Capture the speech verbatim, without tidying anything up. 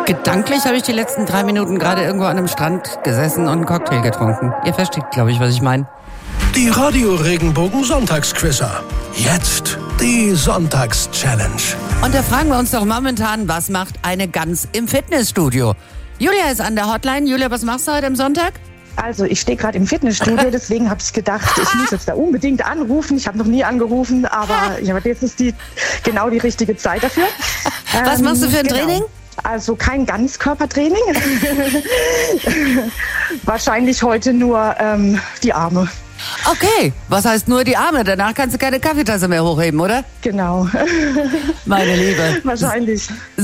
Gedanklich habe ich die letzten drei Minuten gerade irgendwo an einem Strand gesessen und einen Cocktail getrunken. Ihr versteht, glaube ich, was ich meine. Die Radio-Regenbogen-Sonntagsquizzer. Jetzt die Sonntags-Challenge. Und da fragen wir uns doch momentan, was macht eine Gans im Fitnessstudio? Julia ist an der Hotline. Julia, was machst du heute am Sonntag? Also ich stehe gerade im Fitnessstudio, deswegen habe ich gedacht, ich muss jetzt da unbedingt anrufen. Ich habe noch nie angerufen, aber ja, jetzt ist die, genau die richtige Zeit dafür. Was Ähm, machst du für ein genau. Training? Also kein Ganzkörpertraining. Wahrscheinlich heute nur ähm, die Arme. Okay, was heißt nur die Arme? Danach kannst du keine Kaffeetasse mehr hochheben, oder? Genau. Meine Liebe. Wahrscheinlich.